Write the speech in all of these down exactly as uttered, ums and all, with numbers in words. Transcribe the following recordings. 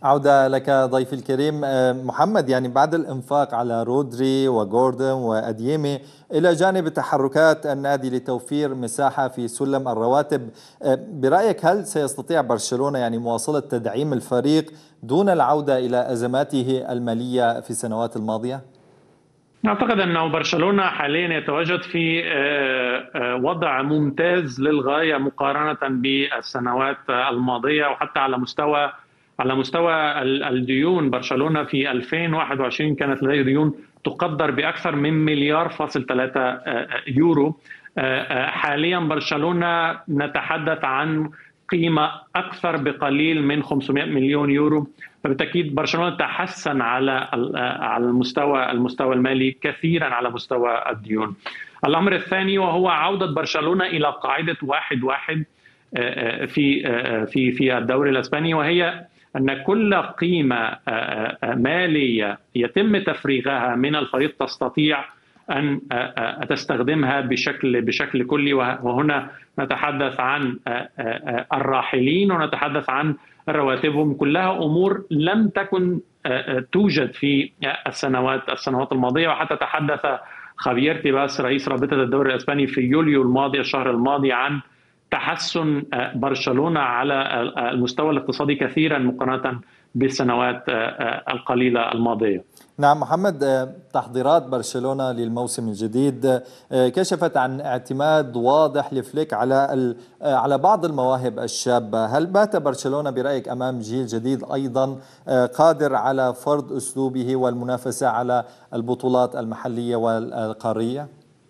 عودة لك ضيفي الكريم. آه، محمد، يعني بعد الإنفاق على رودري وجوردن وأديمي إلى جانب تحركات النادي لتوفير مساحة في سلم الرواتب، آه، برأيك هل سيستطيع برشلونة يعني مواصلة تدعيم الفريق دون العودة إلى أزماته المالية في السنوات الماضية؟ أعتقد أنه برشلونة حاليا يتواجد في آه، آه، وضع ممتاز للغاية مقارنة بالسنوات الماضية، وحتى على مستوى على مستوى الديون. برشلونة في ألفين وواحد وعشرين كانت لديه ديون تقدر بأكثر من مليار فاصل ثلاثة يورو. حاليا برشلونة نتحدث عن قيمة أكثر بقليل من خمسمائة مليون يورو. فبالتأكيد برشلونة تحسن على على المستوى المستوى المالي كثيرا على مستوى الديون. الأمر الثاني وهو عودة برشلونة إلى قاعدة واحد واحد في في في الدوري الإسباني، وهي أن كل قيمة مالية يتم تفريغها من الفريق تستطيع أن تستخدمها بشكل بشكل كلي. وهنا نتحدث عن الراحلين ونتحدث عن رواتبهم، كلها أمور لم تكن توجد في السنوات السنوات الماضية. وحتى تحدث خافير تيباس رئيس رابطة الدوري الإسباني في يوليو الماضي الشهر الماضي عن تحسن برشلونة على المستوى الاقتصادي كثيرا مقارنة بالسنوات القليلة الماضية. نعم محمد، تحضيرات برشلونة للموسم الجديد كشفت عن اعتماد واضح لفليك على على بعض المواهب الشابة. هل بات برشلونة برأيك أمام جيل جديد أيضا قادر على فرض أسلوبه والمنافسة على البطولات المحلية والقارية؟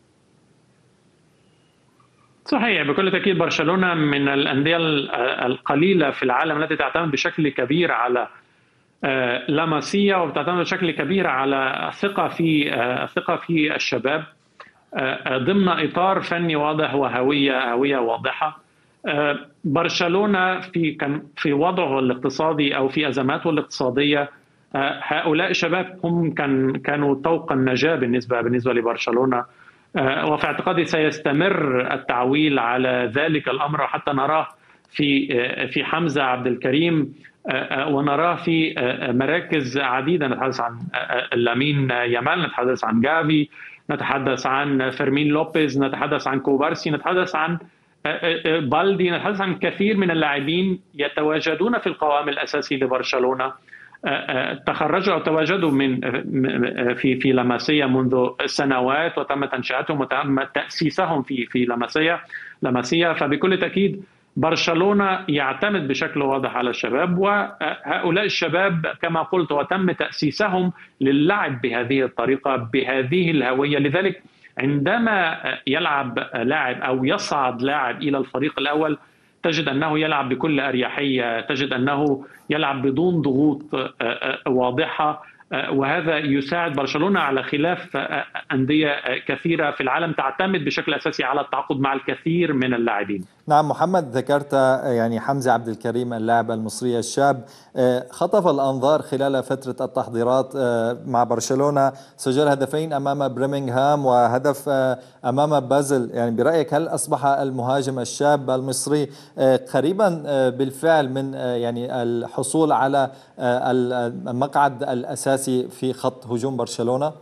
صحيح، بكل تأكيد برشلونة من الأندية القليلة في العالم التي تعتمد بشكل كبير على لاماسيا، وبتعتمد بشكل كبير على الثقة في الثقة في الشباب ضمن إطار فني واضح وهوية هوية واضحة. برشلونة في كان في وضعه الاقتصادي أو في أزماته الاقتصادية، هؤلاء الشباب هم كان كانوا طوق النجاة بالنسبة بالنسبة لبرشلونة. وفي اعتقادي سيستمر التعويل على ذلك الأمر، وحتى نراه في في حمزة عبد الكريم، ونراه في مراكز عديدة. نتحدث عن لامين يامال، نتحدث عن جافي، نتحدث عن فيرمين لوبيز، نتحدث عن كوبارسي، نتحدث عن بالدي، نتحدث عن كثير من اللاعبين يتواجدون في القوام الأساسي لبرشلونة. تخرجوا أو تواجدوا من في في لاماسيا منذ سنوات، وتم تنشئتهم وتم تأسيسهم في في لاماسيا لاماسيا فبكل تأكيد برشلونة يعتمد بشكل واضح على الشباب، وهؤلاء الشباب كما قلت وتم تأسيسهم للعب بهذه الطريقة بهذه الهوية. لذلك عندما يلعب لاعب أو يصعد لاعب إلى الفريق الأول تجد أنه يلعب بكل أريحية، تجد أنه يلعب بدون ضغوط واضحة، وهذا يساعد برشلونة على خلاف أندية كثيرة في العالم تعتمد بشكل أساسي على التعاقد مع الكثير من اللاعبين. نعم محمد، ذكرت يعني حمزة عبد الكريم اللاعب المصري الشاب، خطف الأنظار خلال فترة التحضيرات مع برشلونة، سجل هدفين أمام بريمنغهام وهدف أمام بازل. يعني برأيك هل أصبح المهاجم الشاب المصري قريبا بالفعل من يعني الحصول على المقعد الأساسي في خط هجوم برشلونة؟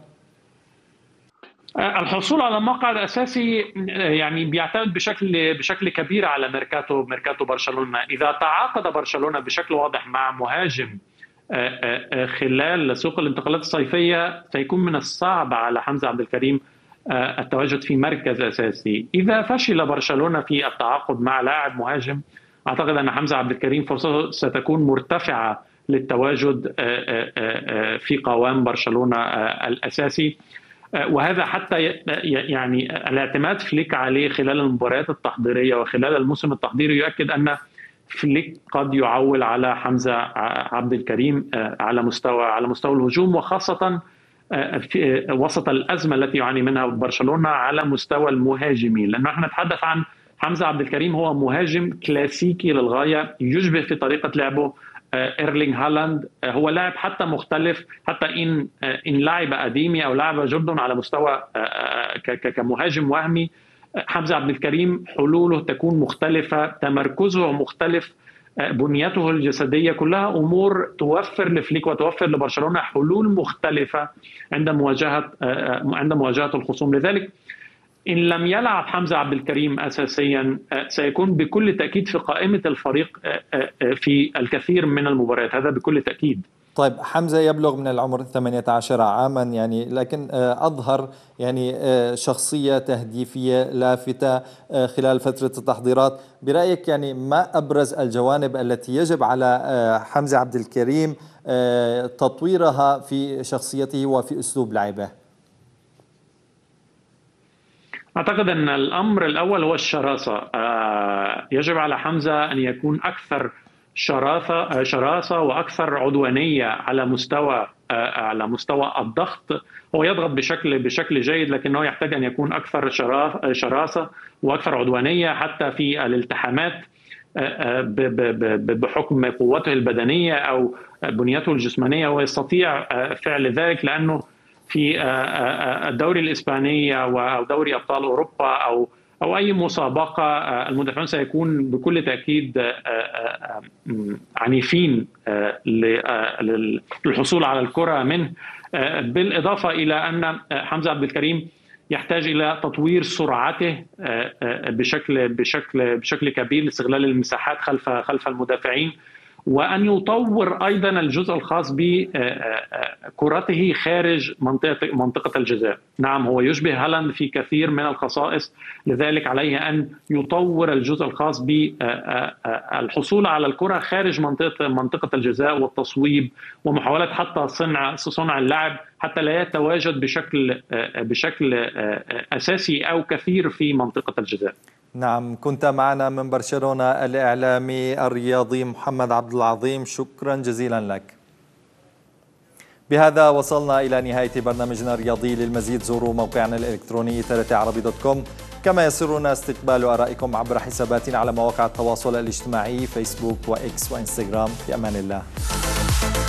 الحصول على مقعد اساسي يعني بيعتمد بشكل بشكل كبير على ميركاتو ميركاتو برشلونه. اذا تعاقد برشلونه بشكل واضح مع مهاجم خلال سوق الانتقالات الصيفيه سيكون من الصعب على حمزه عبد الكريم التواجد في مركز اساسي. اذا فشل برشلونه في التعاقد مع لاعب مهاجم اعتقد ان حمزه عبد الكريم فرصته ستكون مرتفعه للتواجد في قوام برشلونه الاساسي. وهذا حتى يعني الاعتماد فليك عليه خلال المباريات التحضيرية وخلال الموسم التحضيري يؤكد أن فليك قد يعول على حمزة عبد الكريم على مستوى على مستوى الهجوم، وخاصة في وسط الأزمة التي يعاني منها برشلونة على مستوى المهاجمين. لأنه احنا نتحدث عن حمزة عبد الكريم هو مهاجم كلاسيكي للغاية، يشبه في طريقة لعبه إيرلينغ هالاند. هو لاعب حتى مختلف، حتى إن إن لعب أديمي أو لعب جوردن على مستوى كمهاجم وهمي، حمزة عبد الكريم حلوله تكون مختلفة، تمركزه مختلف، بنيته الجسدية، كلها أمور توفر لفليك وتوفر لبرشلونة حلول مختلفة عند مواجهة عند مواجهة الخصوم. لذلك إن لم يلعب حمزة عبد الكريم أساسيا سيكون بكل تأكيد في قائمة الفريق في الكثير من المباريات، هذا بكل تأكيد. طيب حمزة يبلغ من العمر ثمانية عشر عاما يعني، لكن أظهر يعني شخصية تهديفية لافتة خلال فترة التحضيرات. برأيك يعني ما أبرز الجوانب التي يجب على حمزة عبد الكريم تطويرها في شخصيته وفي أسلوب لعبه؟ أعتقد أن الأمر الأول هو الشراسة. يجب على حمزة أن يكون أكثر شراسة شراسة وأكثر عدوانية على مستوى على مستوى الضغط. هو يضغط بشكل بشكل جيد، لكنه يحتاج أن يكون أكثر شراسة وأكثر عدوانية حتى في الالتحامات بحكم قوته البدنية أو بنيته الجسمانية، ويستطيع فعل ذلك لأنه في الدوري الإسباني أو دوري أبطال أوروبا أو أو أي مسابقة المدافعون سيكون بكل تأكيد عنيفين للحصول على الكرة منه. بالإضافة إلى أن حمزة عبد الكريم يحتاج إلى تطوير سرعته بشكل بشكل بشكل كبير لاستغلال المساحات خلف خلف المدافعين، وأن يطور أيضا الجزء الخاص بكرته خارج منطقة منطقة الجزاء. نعم هو يشبه هالاند في كثير من الخصائص، لذلك عليه أن يطور الجزء الخاص بالحصول على الكرة خارج منطقة منطقة الجزاء والتصويب ومحاولة حتى صنع صنع اللعب حتى لا يتواجد بشكل بشكل أساسي أو كثير في منطقة الجزاء. نعم، كنت معنا من برشلونة الإعلامي الرياضي محمد عبد العظيم، شكرا جزيلا لك. بهذا وصلنا إلى نهاية برنامجنا الرياضي. للمزيد زوروا موقعنا الإلكتروني ترتي عربي دوت كوم، كما يسرنا استقبال آرائكم عبر حساباتنا على مواقع التواصل الاجتماعي فيسبوك وإكس وإنستغرام. في أمان الله.